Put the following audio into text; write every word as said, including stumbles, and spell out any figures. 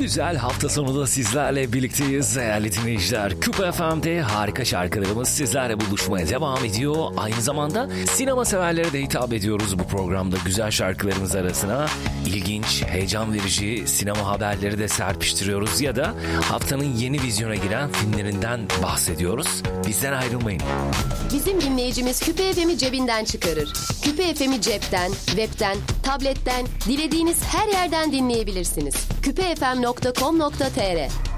güzel hafta sonu da sizlerle birlikteyiz değerli dinleyiciler. Küpe F M'de harika şarkılarımız sizlerle buluşmaya devam ediyor. Aynı zamanda sinema severlere de hitap ediyoruz bu programda. Güzel şarkılarımız arasına ilginç, heyecan verici sinema haberleri de serpiştiriyoruz ya da haftanın yeni vizyona giren filmlerinden bahsediyoruz. Bizden ayrılmayın. Bizim dinleyicimiz Küpe F M'i cebinden çıkarır. Küpe F M'i cepten, webten, tabletten, dilediğiniz her yerden dinleyebilirsiniz. küpe f m nokta com nokta t r